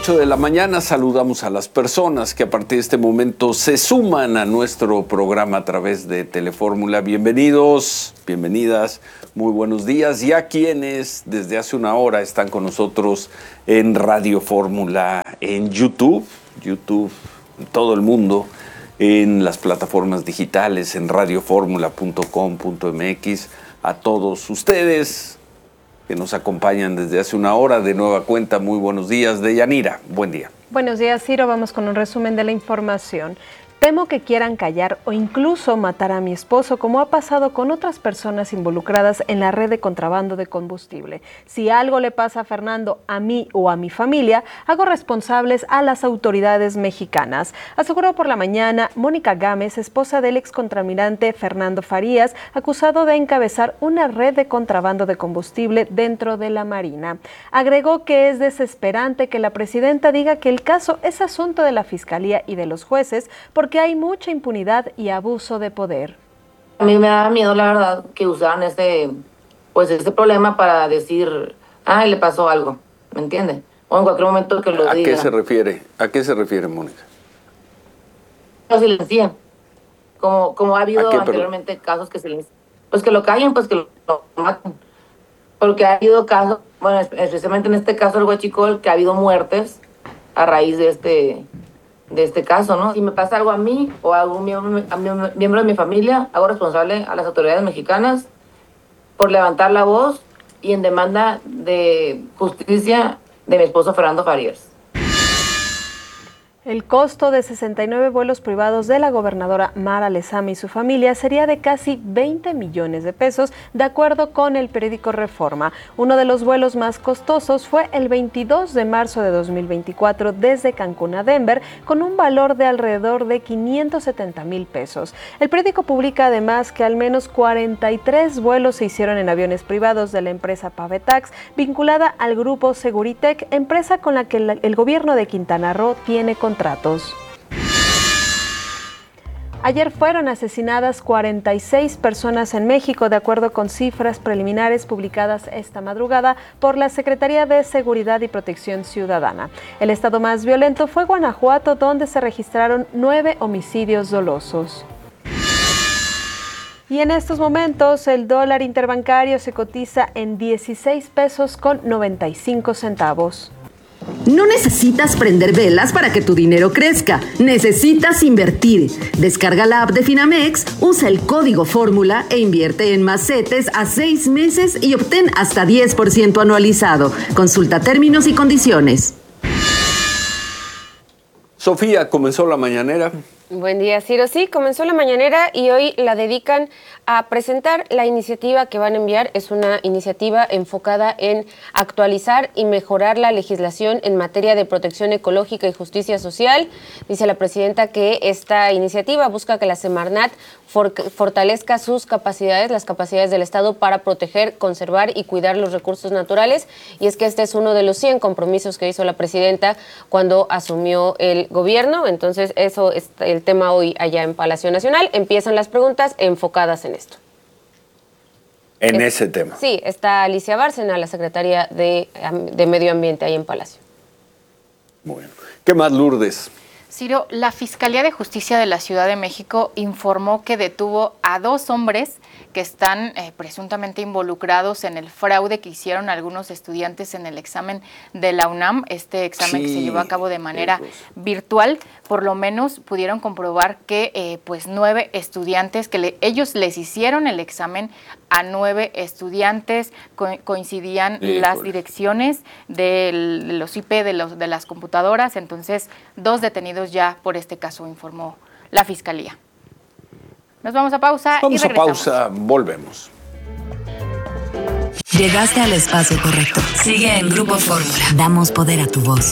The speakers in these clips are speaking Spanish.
8 de la mañana. Saludamos a las personas que a partir de este momento se suman a nuestro programa a través de Telefórmula. Bienvenidos, bienvenidas, muy buenos días. Y a quienes desde hace una hora están con nosotros en Radio Fórmula, en YouTube, en todo el mundo, en las plataformas digitales, en radioformula.com.mx. A todos ustedes que nos acompañan desde hace una hora, de nueva cuenta, muy buenos días. Deyanira, buen día. Buenos días, Ciro. Vamos con un resumen de la información. Temo que quieran callar o incluso matar a mi esposo, como ha pasado con otras personas involucradas en la red de contrabando de combustible. Si algo le pasa a Fernando, a mí o a mi familia, hago responsables a las autoridades mexicanas, aseguró por la mañana Mónica Gámez, esposa del excontraalmirante Fernando Farías, acusado de encabezar una red de contrabando de combustible dentro de la Marina. Agregó que es desesperante que la presidenta diga que el caso es asunto de la Fiscalía y de los jueces, porque hay mucha impunidad y abuso de poder. A mí me da miedo, la verdad, que usaran este problema para decir, le pasó algo, ¿me entiende? O en cualquier momento que lo diga. ¿A qué se refiere? ¿A qué se refiere, Mónica? Lo silencian. Como ha habido anteriormente casos que silencian. Pues que lo callen, pues que lo maten. Porque ha habido casos, bueno, especialmente en este caso el Huachicol, que ha habido muertes a raíz de este caso, ¿no? Si me pasa algo a mí o a algún miembro de mi familia, hago responsable a las autoridades mexicanas por levantar la voz y en demanda de justicia de mi esposo Fernando Farías. El costo de 69 vuelos privados de la gobernadora Mara Lezama y su familia sería de casi 20 millones de pesos, de acuerdo con el periódico Reforma. Uno de los vuelos más costosos fue el 22 de marzo de 2024 desde Cancún a Denver, con un valor de alrededor de 570,000 pesos. El periódico publica además que al menos 43 vuelos se hicieron en aviones privados de la empresa Pavetax, vinculada al grupo Seguritech, empresa con la que el gobierno de Quintana Roo tiene contratos. Ayer fueron asesinadas 46 personas en México, de acuerdo con cifras preliminares publicadas esta madrugada por la Secretaría de Seguridad y Protección Ciudadana. El estado más violento fue Guanajuato, donde se registraron 9 homicidios dolosos. Y en estos momentos el dólar interbancario se cotiza en 16 pesos con 95 centavos. No necesitas prender velas para que tu dinero crezca, necesitas invertir. Descarga la app de Finamex, usa el código Fórmula e invierte en más CETES a 6 meses y obtén hasta 10% anualizado. Consulta términos y condiciones. Sofía, ¿comenzó la mañanera? Buen día, Ciro. Sí, comenzó la mañanera y hoy la dedican a presentar la iniciativa que van a enviar. Es una iniciativa enfocada en actualizar y mejorar la legislación en materia de protección ecológica y justicia social. Dice la presidenta que esta iniciativa busca que la Semarnat fortalezca sus capacidades, las capacidades del Estado para proteger, conservar y cuidar los recursos naturales. Y es que este es uno de los 100 compromisos que hizo la presidenta cuando asumió el gobierno. Entonces, eso es el tema hoy allá en Palacio Nacional. Empiezan las preguntas enfocadas en esto. Ese tema. Sí, está Alicia Bárcena, la secretaria de Medio Ambiente ahí en Palacio. Bueno, ¿qué más, Lourdes? Ciro, la Fiscalía de Justicia de la Ciudad de México informó que detuvo a 2 hombres que están presuntamente involucrados en el fraude que hicieron algunos estudiantes en el examen de la UNAM, este examen que se llevó a cabo de manera virtual. Por lo menos pudieron comprobar que 9 estudiantes, ellos les hicieron el examen a 9 estudiantes, coincidían las direcciones de los IP de las computadoras, entonces 2 detenidos ya por este caso, informó la Fiscalía. Nos vamos a pausa y regresamos. Vamos a pausa, volvemos. Llegaste al espacio correcto. Sigue en Grupo Fórmula. Damos poder a tu voz.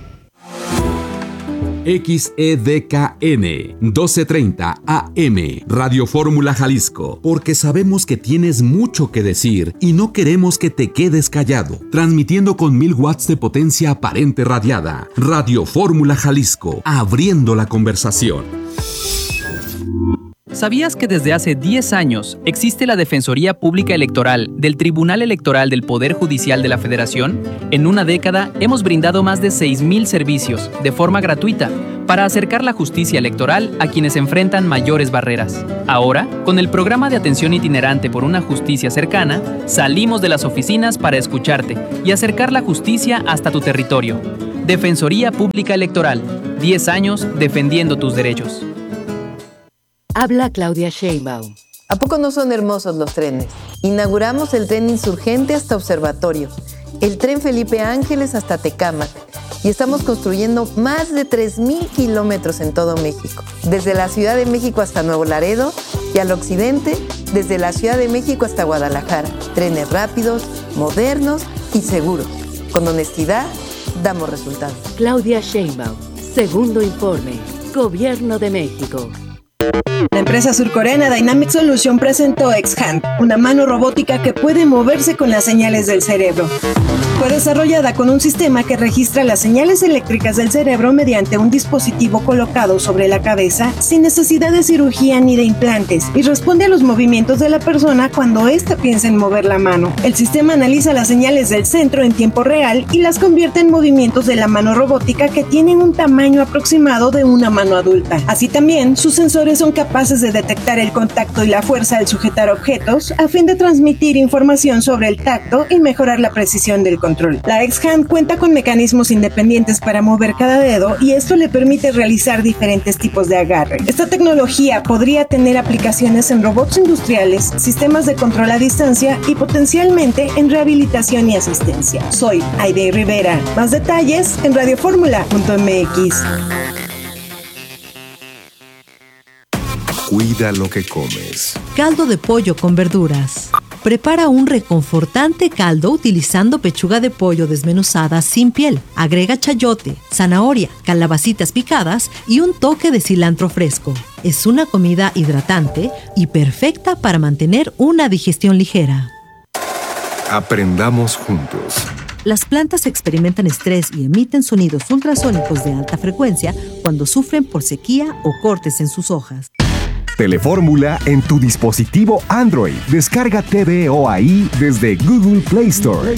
XEDKN 1230 AM Radio Fórmula Jalisco, porque sabemos que tienes mucho que decir y no queremos que te quedes callado. Transmitiendo con 1000 watts de potencia aparente radiada. Radio Fórmula Jalisco, abriendo la conversación. ¿Sabías que desde hace 10 años existe la Defensoría Pública Electoral del Tribunal Electoral del Poder Judicial de la Federación? En una década hemos brindado más de 6,000 servicios de forma gratuita para acercar la justicia electoral a quienes enfrentan mayores barreras. Ahora, con el programa de atención itinerante por una justicia cercana, salimos de las oficinas para escucharte y acercar la justicia hasta tu territorio. Defensoría Pública Electoral, 10 años defendiendo tus derechos. Habla Claudia Sheinbaum. ¿A poco no son hermosos los trenes? Inauguramos el tren Insurgente hasta Observatorio, el tren Felipe Ángeles hasta Tecámac, y estamos construyendo más de 3,000 kilómetros en todo México, desde la Ciudad de México hasta Nuevo Laredo y al occidente, desde la Ciudad de México hasta Guadalajara. Trenes rápidos, modernos y seguros. Con honestidad, damos resultados. Claudia Sheinbaum, segundo informe, Gobierno de México. La empresa surcoreana Dynamic Solution presentó X-Hand, una mano robótica que puede moverse con las señales del cerebro. Fue desarrollada con un sistema que registra las señales eléctricas del cerebro mediante un dispositivo colocado sobre la cabeza sin necesidad de cirugía ni de implantes y responde a los movimientos de la persona cuando ésta piensa en mover la mano. El sistema analiza las señales del centro en tiempo real y las convierte en movimientos de la mano robótica que tienen un tamaño aproximado de una mano adulta. Así también, sus sensores son capaces de detectar el contacto y la fuerza al sujetar objetos a fin de transmitir información sobre el tacto y mejorar la precisión del control. La X-Hand cuenta con mecanismos independientes para mover cada dedo y esto le permite realizar diferentes tipos de agarre. Esta tecnología podría tener aplicaciones en robots industriales, sistemas de control a distancia y potencialmente en rehabilitación y asistencia. Soy Aide Rivera. Más detalles en radioformula.mx. Cuida lo que comes. Caldo de pollo con verduras. Prepara un reconfortante caldo utilizando pechuga de pollo desmenuzada sin piel. Agrega chayote, zanahoria, calabacitas picadas y un toque de cilantro fresco. Es una comida hidratante y perfecta para mantener una digestión ligera. Aprendamos juntos. Las plantas experimentan estrés y emiten sonidos ultrasónicos de alta frecuencia cuando sufren por sequía o cortes en sus hojas. Telefórmula en tu dispositivo Android. Descarga TVO ahí desde Google Play Store.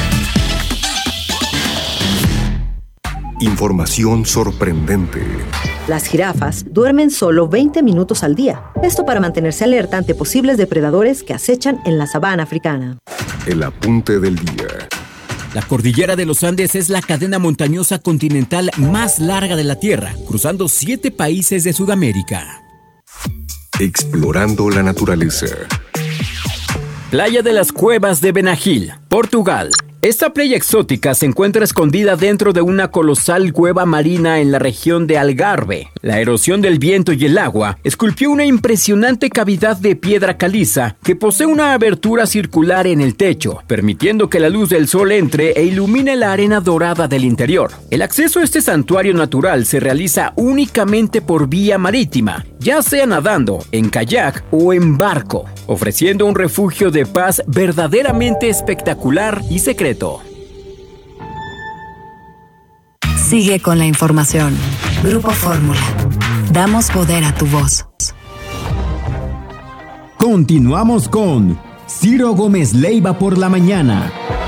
Información sorprendente. Las jirafas duermen solo 20 minutos al día. Esto para mantenerse alerta ante posibles depredadores que acechan en la sabana africana. El apunte del día. La cordillera de los Andes es la cadena montañosa continental más larga de la Tierra, cruzando 7 países de Sudamérica. Explorando la naturaleza. Playa de las Cuevas de Benagil, Portugal. Esta playa exótica se encuentra escondida dentro de una colosal cueva marina en la región de Algarve. La erosión del viento y el agua esculpió una impresionante cavidad de piedra caliza que posee una abertura circular en el techo, permitiendo que la luz del sol entre e ilumine la arena dorada del interior. El acceso a este santuario natural se realiza únicamente por vía marítima, ya sea nadando, en kayak o en barco, ofreciendo un refugio de paz verdaderamente espectacular y secreto. Sigue con la información. Grupo Fórmula. Damos poder a tu voz. Continuamos con Ciro Gómez Leiva por la mañana.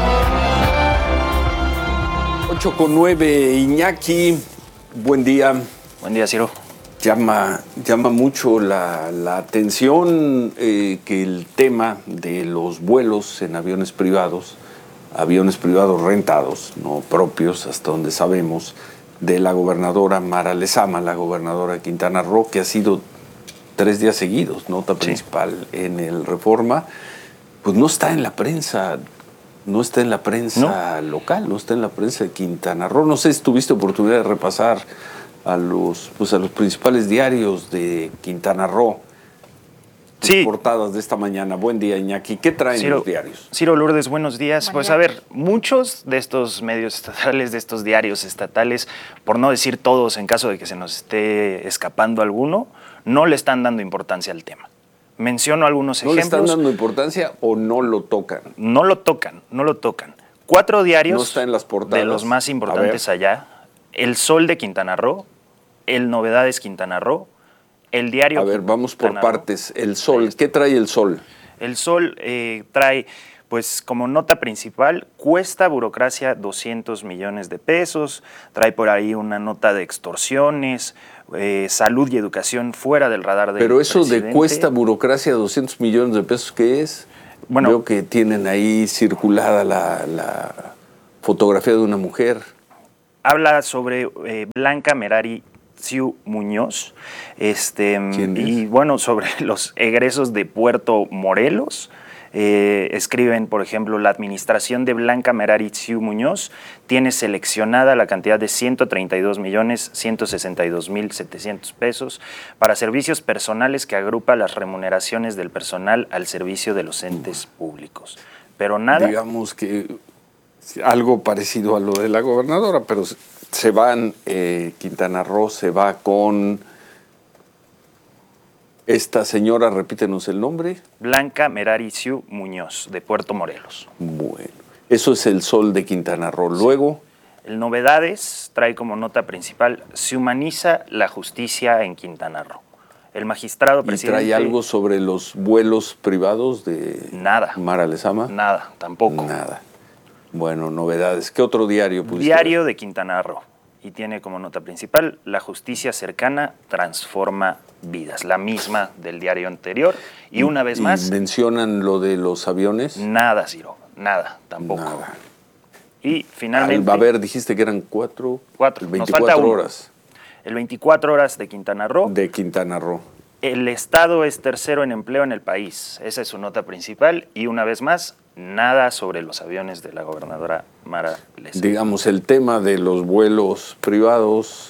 8:09, Iñaki, buen día. Buen día, Ciro. Llama mucho la atención que el tema de los vuelos en aviones privados rentados, no propios, hasta donde sabemos, de la gobernadora Mara Lezama, la gobernadora de Quintana Roo, que ha sido 3 días seguidos, nota principal en el Reforma, pues no está en la prensa, local, no está en la prensa de Quintana Roo. No sé si tuviste oportunidad de repasar a los principales diarios de Quintana Roo. Sí. Portadas de esta mañana. Buen día, Iñaki. ¿Qué traen los diarios? Ciro Lourdes, buenos días. Pues a ver, muchos de estos medios estatales, de estos diarios estatales, por no decir todos, en caso de que se nos esté escapando alguno, no le están dando importancia al tema. Menciono algunos ejemplos. ¿No le están dando importancia o no lo tocan? No lo tocan. 4 diarios no está en las portadas. De los más importantes allá. El Sol de Quintana Roo, El Novedades Quintana Roo, El diario... A ver, vamos por partes. El Sol, ¿qué trae el Sol? El Sol trae, pues como nota principal, cuesta burocracia 200 millones de pesos, trae por ahí una nota de extorsiones, salud y educación fuera del radar del Pero eso presidente. de cuesta burocracia 200 millones de pesos, ¿qué es? Bueno, veo que tienen ahí circulada la fotografía de una mujer. Habla sobre Blanca Merari Tsiu Muñoz, y bueno, sobre los egresos de Puerto Morelos. Escriben, por ejemplo, la administración de Blanca Merari Tsiu Muñoz tiene seleccionada la cantidad de 132.162.700 pesos para servicios personales que agrupa las remuneraciones del personal al servicio de los entes públicos. Pero nada... Digamos que algo parecido a lo de la gobernadora, pero se van, Quintana Roo se va con... Esta señora, repítenos el nombre. Blanca Merari Tsiu Muñoz, de Puerto Morelos. Bueno, eso es el Sol de Quintana Roo. Luego... El Novedades trae como nota principal, se humaniza la justicia en Quintana Roo. El magistrado presidente... ¿Y trae algo sobre los vuelos privados de Mara Lezama? Nada, tampoco. Nada. Bueno, Novedades. ¿Qué otro diario pudiste Diario de Quintana Roo. Y tiene como nota principal, la justicia cercana transforma vidas. La misma del diario anterior. Y una vez más... ¿Mencionan lo de los aviones? Nada, Ciro. Nada, tampoco. Nada. Y finalmente... A ver, dijiste que eran 4. 24 horas. El 24 horas de Quintana Roo. De Quintana Roo. El Estado es tercero en empleo en el país. Esa es su nota principal. Y una vez más, nada sobre los aviones de la gobernadora Mara Lezama. Digamos, el tema de los vuelos privados,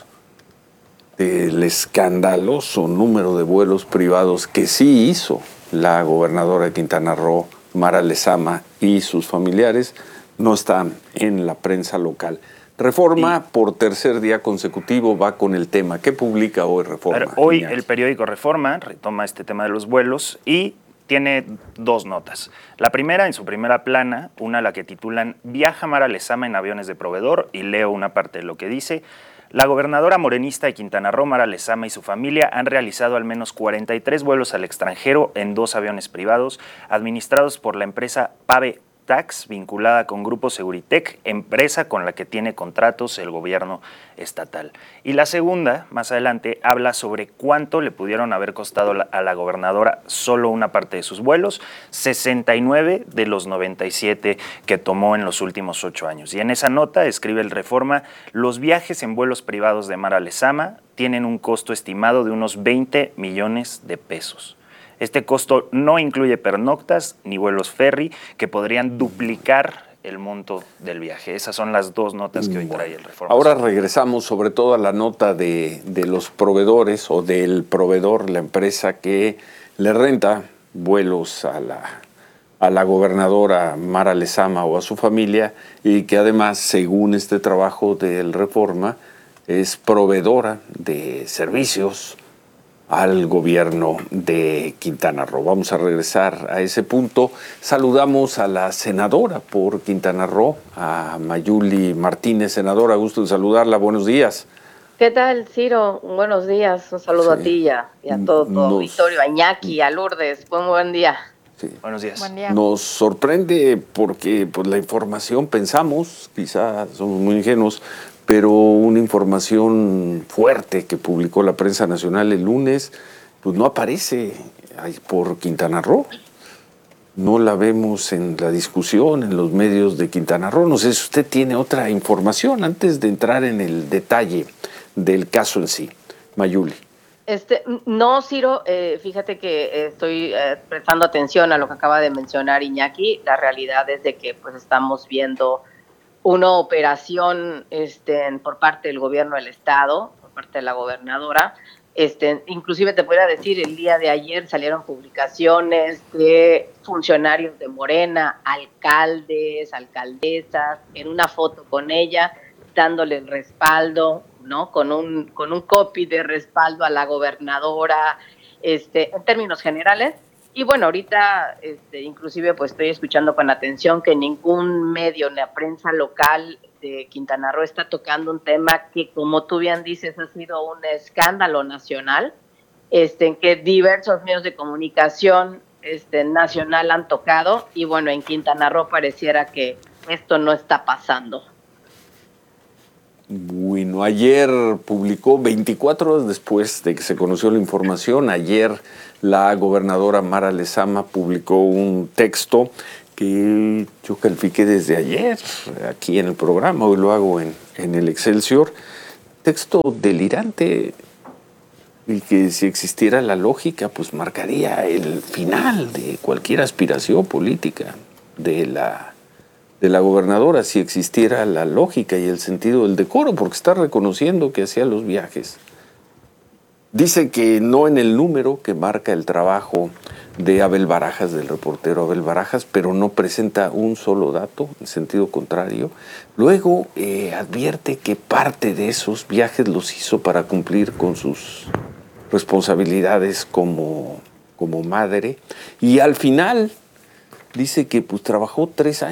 del escandaloso número de vuelos privados que sí hizo la gobernadora de Quintana Roo, Mara Lezama, y sus familiares, no están en la prensa local. Reforma, por tercer día consecutivo, va con el tema. ¿Qué publica hoy Reforma? Hoy el periódico Reforma retoma este tema de los vuelos y tiene dos notas. La primera, en su primera plana, una la que titulan «Viaja Mara Lezama en aviones de proveedor», y leo una parte de lo que dice. La gobernadora morenista de Quintana Roo, Mara Lezama, y su familia han realizado al menos 43 vuelos al extranjero en 2 aviones privados administrados por la empresa Pave Tax, vinculada con Grupo Seguritech, empresa con la que tiene contratos el gobierno estatal. Y la segunda, más adelante, habla sobre cuánto le pudieron haber costado a la gobernadora solo una parte de sus vuelos, 69 de los 97 que tomó en los últimos 8 años. Y en esa nota escribe el Reforma, los viajes en vuelos privados de Mara Lezama tienen un costo estimado de unos 20 millones de pesos. Este costo no incluye pernoctas ni vuelos ferry que podrían duplicar el monto del viaje. Esas son las dos notas que hoy trae el Reforma. Ahora regresamos sobre todo a la nota de los proveedores o del proveedor, la empresa que le renta vuelos a la gobernadora Mara Lezama o a su familia y que además, según este trabajo del Reforma, es proveedora de servicios al gobierno de Quintana Roo. Vamos a regresar a ese punto. Saludamos a la senadora por Quintana Roo, a Mayuli Martínez. Senadora, gusto en saludarla. Buenos días. ¿Qué tal, Ciro? Buenos días. Un saludo a ti y a todo tu auditorio, a Iñaki, a Lourdes. Buen día. Sí. Buenos días. Buen día. Nos sorprende porque pues, la información, pensamos, quizás somos muy ingenuos, pero una información fuerte que publicó la prensa nacional el lunes, pues no aparece por Quintana Roo. No la vemos en la discusión, en los medios de Quintana Roo. No sé si usted tiene otra información antes de entrar en el detalle del caso en sí. Mayuli. No, Ciro, fíjate que estoy prestando atención a lo que acaba de mencionar Iñaki. La realidad es de que pues estamos viendo una operación por parte del gobierno del estado, por parte de la gobernadora. Inclusive te podría decir, el día de ayer salieron publicaciones de funcionarios de Morena, alcaldes, alcaldesas, en una foto con ella, dándole el respaldo, ¿no? Con un copy de respaldo a la gobernadora, en términos generales. Y bueno, ahorita inclusive pues estoy escuchando con atención que ningún medio, ni la prensa local de Quintana Roo está tocando un tema que, como tú bien dices, ha sido un escándalo nacional en que diversos medios de comunicación nacional han tocado, y bueno, en Quintana Roo pareciera que esto no está pasando. Bueno, ayer publicó, 24 horas después de que se conoció la información, ayer la gobernadora Mara Lezama publicó un texto que yo califiqué desde ayer aquí en el programa, hoy lo hago en el Excelsior, texto delirante, y que si existiera la lógica, pues marcaría el final de cualquier aspiración política de la gobernadora, si existiera la lógica y el sentido del decoro, porque está reconociendo que hacía los viajes. Dice que no en el número que marca el trabajo de Abel Barajas, del reportero Abel Barajas, pero no presenta un solo dato en sentido contrario. Luego advierte que parte de esos viajes los hizo para cumplir con sus responsabilidades como madre, y al final dice que pues trabajó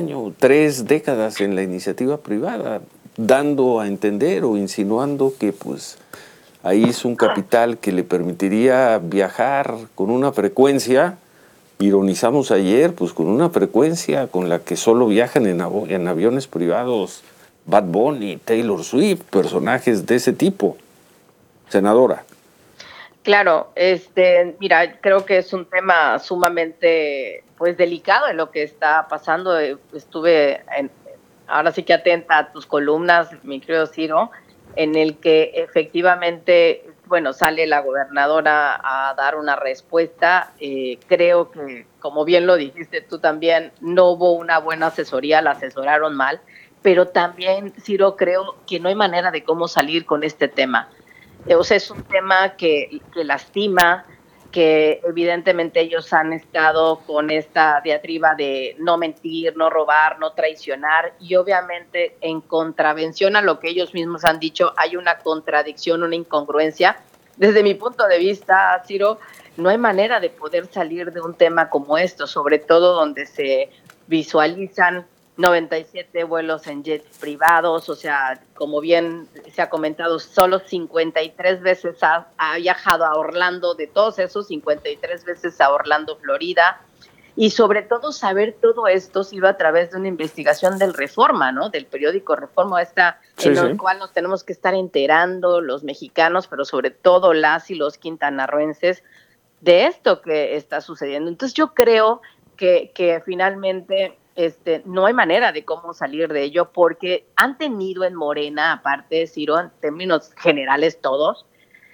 3 décadas en la iniciativa privada, dando a entender o insinuando que pues ahí hizo un capital que le permitiría viajar con una frecuencia, ironizamos ayer, pues con una frecuencia con la que solo viajan en aviones privados Bad Bunny, Taylor Swift, personajes de ese tipo. Senadora. Claro, mira, creo que es un tema sumamente pues delicado en lo que está pasando. Estuve ahora sí que atenta a tus columnas, mi querido Ciro, en el que efectivamente, bueno, sale la gobernadora a dar una respuesta. Creo que, como bien lo dijiste tú también, no hubo una buena asesoría, la asesoraron mal, pero también, Ciro, creo que no hay manera de cómo salir con este tema. O sea, es un tema que lastima, que evidentemente ellos han estado con esta diatriba de no mentir, no robar, no traicionar, y obviamente en contravención a lo que ellos mismos han dicho, hay una contradicción, una incongruencia. Desde mi punto de vista, Ciro, no hay manera de poder salir de un tema como esto, sobre todo donde se visualizan 97 vuelos en jets privados, o sea, como bien se ha comentado, solo 53 veces ha viajado a Orlando, de todos esos 53 veces a Orlando, Florida, y sobre todo saber todo esto se iba a través de una investigación del Reforma, ¿no? Del periódico Reforma, en el cual nos tenemos que estar enterando los mexicanos, pero sobre todo las y los quintanarroenses, de esto que está sucediendo. Entonces yo creo que finalmente no hay manera de cómo salir de ello, porque han tenido en Morena, aparte, Ciro, en términos generales todos,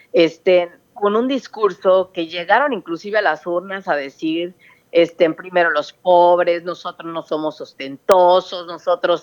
con un discurso que llegaron inclusive a las urnas a decir, primero los pobres, nosotros no somos ostentosos, nosotros,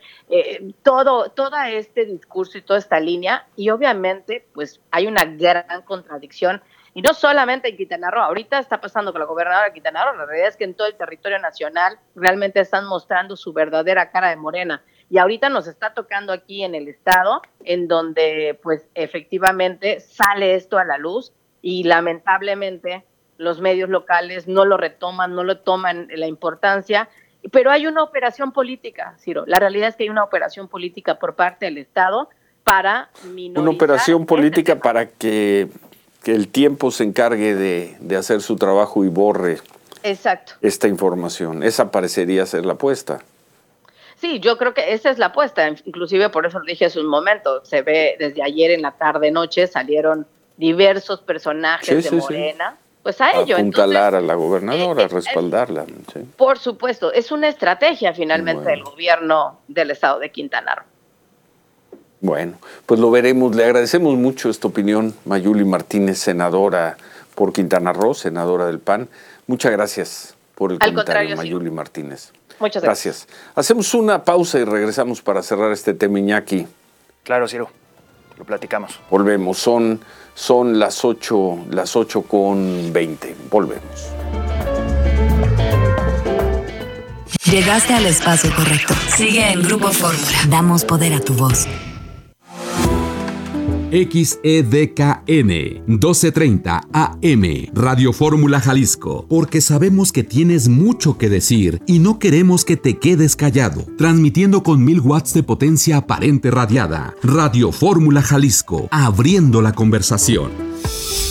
todo este discurso y toda esta línea, y obviamente, pues, hay una gran contradicción. Y no solamente en Quintana Roo, ahorita está pasando con la gobernadora de Quintana Roo, la realidad es que en todo el territorio nacional realmente están mostrando su verdadera cara de Morena. Y ahorita nos está tocando aquí en el estado, en donde pues efectivamente sale esto a la luz y lamentablemente los medios locales no lo retoman, no lo toman la importancia, pero hay una operación política, Ciro. La realidad es que hay una operación política por parte del Estado para minorizar. Una operación política para que el tiempo se encargue de hacer su trabajo y borre esta información. Esa parecería ser la apuesta. Sí, yo creo que esa es la apuesta. Inclusive por eso lo dije hace un momento. Se ve desde ayer en la tarde-noche, salieron diversos personajes de Morena. Sí. Pues a ello. Apuntalar a la gobernadora, respaldarla. Sí. Por supuesto, es una estrategia finalmente del gobierno del estado de Quintana Roo. Bueno, pues lo veremos. Le agradecemos mucho esta opinión, Mayuli Martínez, senadora por Quintana Roo, senadora del PAN. Muchas gracias por el comentario, Mayuli Martínez. Muchas gracias. Hacemos una pausa y regresamos para cerrar este tema, Iñaki. Claro, Ciro. Lo platicamos. Volvemos. Son las 8:20. Volvemos. Llegaste al espacio correcto. Sigue en Grupo Fórmula. Damos poder a tu voz. XEDKN 1230 AM Radio Fórmula Jalisco, porque sabemos que tienes mucho que decir y no queremos que te quedes callado. Transmitiendo con 1000 watts de potencia aparente radiada. Radio Fórmula Jalisco, abriendo la conversación.